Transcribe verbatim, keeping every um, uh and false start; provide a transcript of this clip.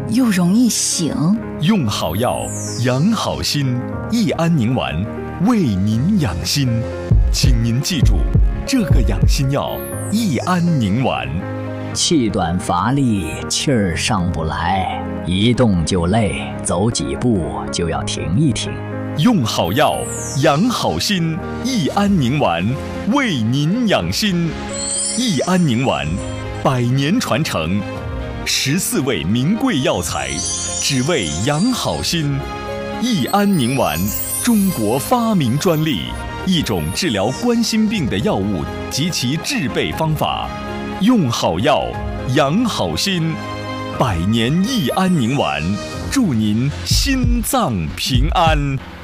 又容易醒。 用好药，养好心，益安宁丸为您养心。请您记住，这个养心药益安宁丸。 气短乏力，气儿上不来，一动就累，走几步就要停一停。 用好药，养好心，益安宁丸为您养心。益安宁丸，百年传承，十四味名贵药材，只为养好心。益安宁丸，中国发明专利，一种治疗冠心病的药物及其制备方法。用好药，养好心，百年益安宁丸，祝您心脏平安。